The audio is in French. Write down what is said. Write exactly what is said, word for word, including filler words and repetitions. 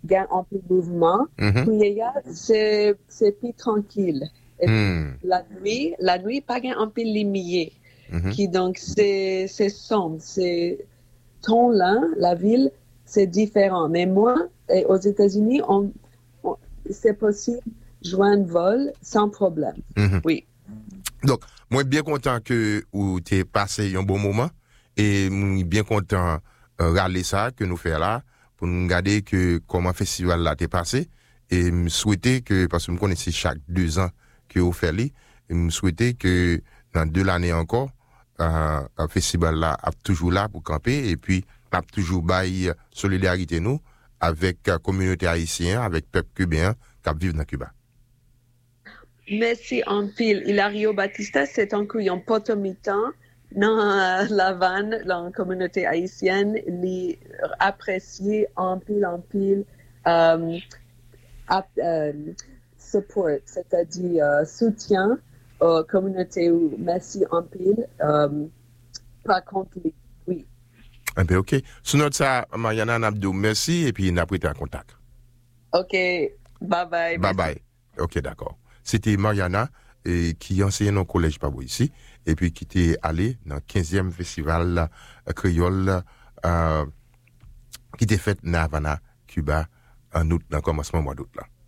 gagne un peu de mouvement. Mhm. Puis il y a, c'est, c'est plus tranquille. Et puis, Hmm. la nuit, la nuit, pas gagne un peu lumière. Mhm. Qui donc, c'est, c'est sombre. C'est, ton là, la ville, c'est différent. Mais moi, et aux États-Unis, on, on- c'est possible de joindre vol sans problème. Mhm. Oui. Donc, moi, bien content que ou t'es passé un bon moment et moi, bien content euh, regarder ça que nous faisons là pour nous regarder que comment festival là t'es passé et me souhaiter que parce que nous connaissons chaque deux ans que vous faites li, et me souhaiter que dans deux années encore euh, un festival là a toujours là pour camper et puis a toujours bail solidarité nous avec la communauté haïtienne, avec peuple cubain qui vivent dans Cuba. Merci en pile. Hilario Batista, c'est un couillon potomitan dans euh, la vanne, dans la communauté haïtienne, les apprécier en pile, en pile, euh, ap, euh, support, c'est-à-dire euh, soutien aux communautés. Merci en pile. Euh, par contre, oui. Eh bien, OK. Sous notre ça, Mariana Nabdou, merci et puis n'a pris en contact. OK. Bye bye. Bye bye. OK, d'accord. C'était Mariana et qui enseignait dans le collège Pabou ici et puis qui était allé dans le quinzième festival euh, créole euh, qui était fait dans Havana, Cuba, en août, dans le commencement mois d'août là.